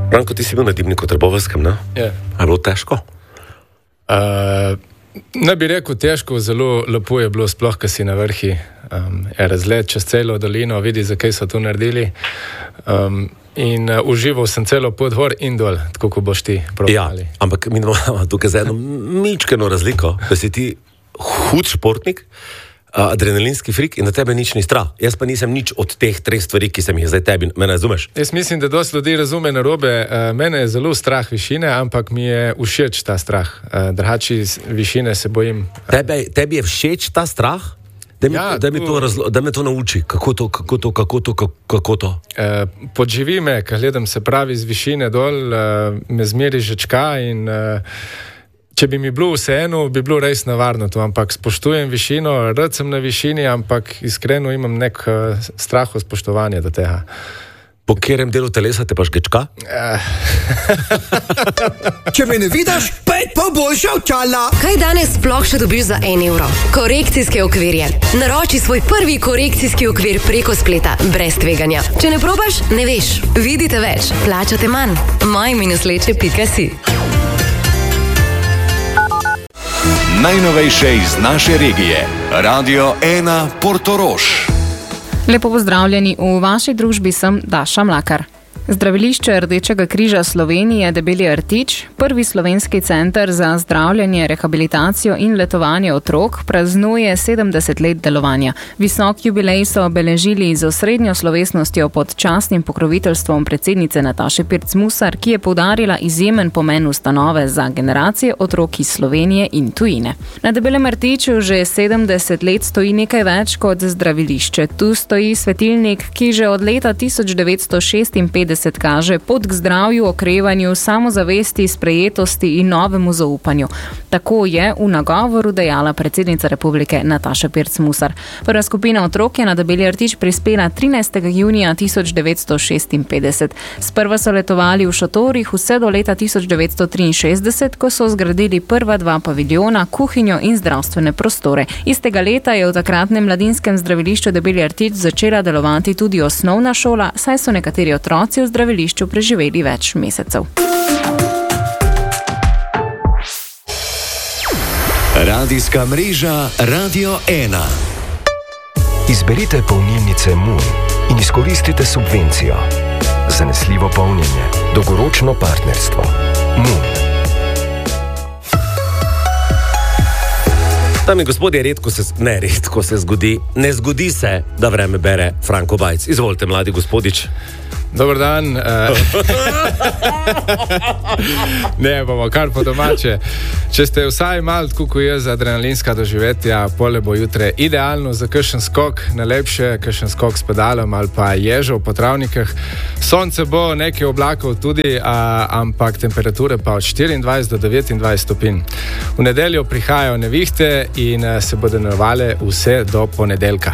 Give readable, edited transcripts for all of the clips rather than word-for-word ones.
Branko, ti si bil na Dimniku Trboveljskem, ne? Je. A je bilo težko? Ne bi rekel težko, zelo lepo je bilo, sploh, ko si na vrhi. Razgled čez celo dolino, vidi, zakaj so to naredili. In užival sem celo pot gor in dol, tako ko boš ti probali. Ja, ampak mi imamo tukaj za eno mičkeno razliko, da si ti hud športnik, adrenalinski frik in da tebe nič ni strah. Jaz pa nisem nič od teh 3 stvari, ki sem jih zdaj tebi. Me razumeš? Jaz mislim, da dosti ljudi razume narobe. Mene je zelo strah višine, ampak mi je všeč ta strah. Drugače višine se bojim. Tebi je všeč ta strah? Da me to nauči. Kako to? Podživi me, ko gledam se pravi z višine dol, me zmeri žečka in če bi mi bilo vseeno, bi bilo res nevarno to, ampak spoštujem višino, rad sem na višini, ampak iskreno imam nek straho spoštovanja do tega. Po katerem delu telesa te pa žgečka? Če me ne vidiš, pet pa boljša očala. Kaj danes sploh še dobiš za 1 evro? Korekcijske okvirje. Naroči svoj prvi korekcijski okvir preko spleta, brez tveganja. Če ne probaš, ne veš. Vidite več, plačate manj. maj-leče.si. Najnovejše iz naše regije. Radio 1 Portorož. Lepo pozdravljeni, v vaši družbi sem Daša Mlakar. Zdravilišče Rdečega križa Slovenije Debeli Rtič, prvi slovenski center za zdravljenje, rehabilitacijo in letovanje otrok, praznuje 70 let delovanja. Visok jubilej so obeležili z osrednjo slovesnostjo pod častnim pokroviteljstvom predsednice Nataše Pirc-Musar, ki je poudarila izjemen pomen ustanove za generacije otrok iz Slovenije in tujine. Na Debelem Rtiču že 70 let stoji nekaj več kot zdravilišče. Tu stoji svetilnik, ki že od leta 1956 kaže pot k zdravju, okrevanju, samozavesti, sprejetosti in novemu zaupanju. Tako je v nagovoru dejala predsednica Republike Nataša Pirc-Musar. Prva skupina otrok je na Debeli Rtič prispela 13. junija 1956. Sprva so letovali v šotorih vse do leta 1963, ko so zgradili prva 2 paviljona, kuhinjo in zdravstvene prostore. Istega leta je v takratnem mladinskem zdravilišču Debeli Rtič začela delovati tudi osnovna šola, saj so nekateri otroci v zdravilišču preživeli več mesecev. Radijska mreža Radio 1. Izberite polnilnice Moon in izkoristite subvencijo. Zanesljivo polnjenje, dolgoročno partnerstvo. Moon. Dame in gospodje, redko se zgodi, ne zgodi se, da vreme bere Franko Bajc. Izvolite, mladi gospodič. Dober dan. Ne, bomo kar po domače. Če ste vsaj malo tako kot jaz za adrenalinska doživetja, pole bo jutre idealno za kakšen skok, najlepše kakšen skok s pedalom ali pa ježo po travnikah. Sonce bo, nekaj oblakov tudi, ampak temperature pa od 24 do 29 stopinj. V nedeljo prihajajo nevihte in se bodo nadaljevale vse do ponedeljka.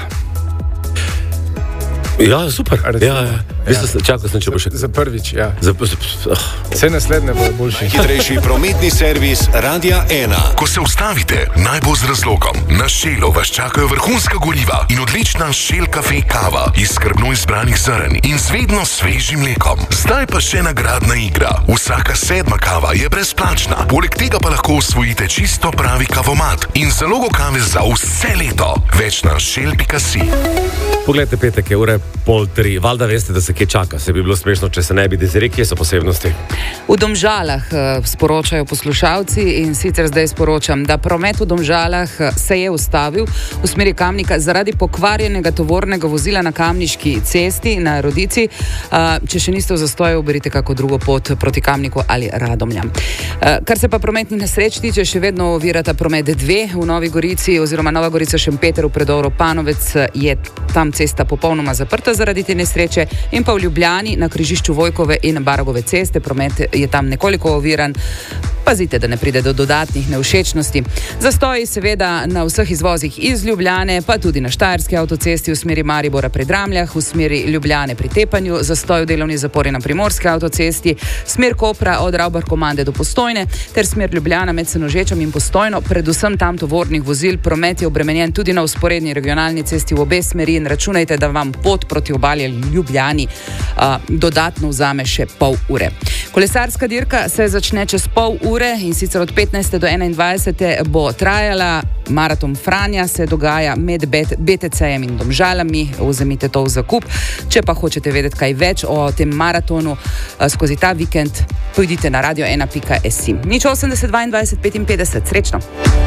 Ja, super. Čakal sem, če bo še... Za prvič, ja. Vse naslednje bo boljši. Hitrejši prometni servis Radia 1. Ko se ustavite, naj bo z razlogom. Na Shellu vas čakajo vrhunska goriva in odlična Shell Cafe kava iz skrbno izbranih zrn in z vedno svežim mlekom. Zdaj pa še nagradna igra. Vsaka 7. kava je brezplačna. Poleg tega pa lahko osvojite čisto pravi kavomat in zalogo kave za vse leto. Več na shell.si. Poglejte, petek je 2:30. Valjda veste, da se kje čaka. Se bi bilo smešno, če se ne bi dezirali, kje so posebnosti. V Domžalah sporočajo poslušalci in sicer zdaj sporočam, da promet v Domžalah se je ustavil v smeri Kamnika zaradi pokvarjenega tovornega vozila na Kamniški cesti na Rodici. Če še niste v zastoju, uberite kako drugo pot proti Kamniku ali Radomljam. Kar se pa prometnih nesreč tiče, še vedno ovirata promet 2 v Novi Gorici oziroma Nova Gorica Šempeter v predoru Panovec, je tam cesta popolnoma zaprta zaradi te nesreče, in pa v Ljubljani na križišču Vojkove in Baragove ceste promet je tam nekoliko oviran. Pazite, da ne pride do dodatnih nevšečnosti. Zastoji seveda na vseh izvozih iz Ljubljane, pa tudi na Štajerski avtocesti v smeri Maribora pri Dramljah, v smeri Ljubljane pri Tepanju, zastoj v delovni zapori na Primorski avtocesti, smer Kopra od Ravbar-Komande do Postojne, ter smer Ljubljana med Senožečem in Postojno, predvsem tam tovornih vozil. Promet je obremenjen tudi na vzporedni regionalni cesti v obe smeri in računajte, da vam pot proti obali Ljubljani dodatno vzame še pol ure. Kolesarska dirka se začne čez pol ure in sicer od 15. do 21. bo trajala. Maraton Franja se dogaja med BTC-jem in Domžalami. Vzemite to v zakup. Če pa hočete vedeti kaj več o tem maratonu skozi ta vikend, pojdite na radio1.si. 80 22 55. Srečno!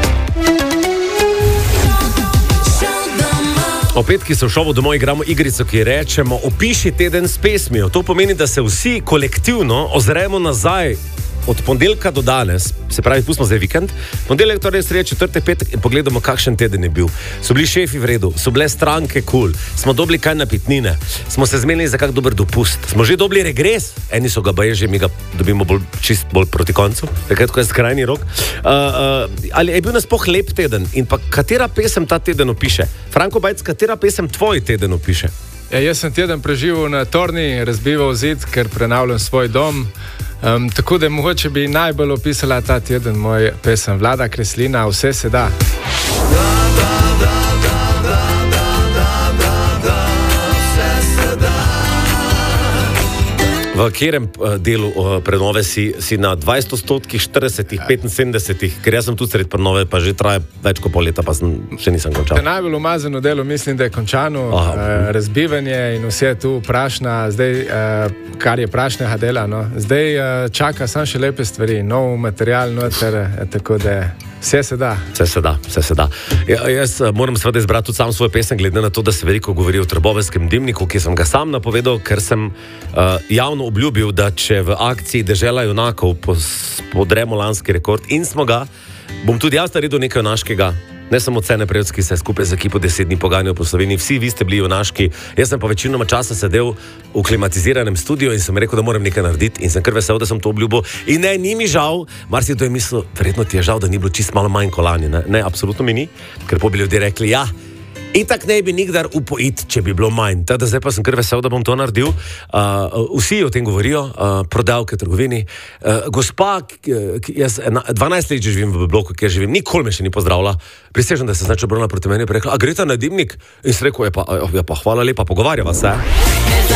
O petki se v šovu domov igramo igrico, ki rečemo opiši teden s pesmijo. To pomeni, da se vsi kolektivno ozremo nazaj od ponedeljka do danes, se pravi, pustimo zdaj vikend, ponedeljek, torej sreda, četrtek, petek in pogledamo, kakšen teden je bil. So bili šefi v redu, so bile stranke cool, smo dobili kaj napitnine, smo se zmenili za kak dober dopust, smo že dobili regres, eni so ga baje že, mi ga dobimo čist bolj proti koncu, takrat, ko je skrajni rok. Ali je bil nasploh lep teden in pa katera pesem ta teden opiše? Franko Bajc, katera pesem tvoj teden opiše? Ja, jaz sem teden preživel na Torni, razbival zid, ker prenavljam svoj dom. Tako da mogoče bi najbolj opisala ta teden moj pesem Vlada Kreslina, Vse se da. V katerem delu prenove si na 20%, 40%, 75%, ker jaz sem tu sred prenove, pa že traja več kot pol leta, pa še nisem končal. Najbolj umazano delo mislim, da je končano, razbivanje in vse je tu prašna, zdaj, kar je prašnega dela, no. Zdaj čaka samo še lepe stvari, nov material noter, tako da vse se da. Vse se da, vse se da. Jaz moram seveda izbrati tudi sam svoj pesem, glede na to, da se veliko govori o Trbovskem dimniku, ki sem ga sam napovedal, ker sem javno obljubil, da če v akciji Dežela junakov podremo lanski rekord in smo ga, bom tudi jaz naredil nekaj junaškega. Ne samo Cene Prevc, ki se je skupaj z ekipo 10 dni poganjal po Sloveniji, vsi vi ste bili junaški, jaz sem pa večinoma časa sedel v klimatiziranem studiu in sem rekel, da moram nekaj narediti in sem kar vesel, da sem to obljubil. In ne, ni mi žal, marsikdo je mislil, verjetno ti je žal, da ni bilo čist malo manj kolani. Ne, absolutno mi ni, ker po bi ljudje rekli, ja, itak ne bi nikdar upojiti, če bi bilo manj. Teda zdaj pa sem kar vesel, da bom to naredil. Vsi o tem govorijo, prodavke, trgovini. Gospa, jaz 12 let živim v bloku, kjer živim, nikoli me še ni pozdravila. Prisežem, da se znači obrnila proti meni in rekla, a greta na dimnik? In sem rekel, ja pa hvala lepa, pogovarjava se.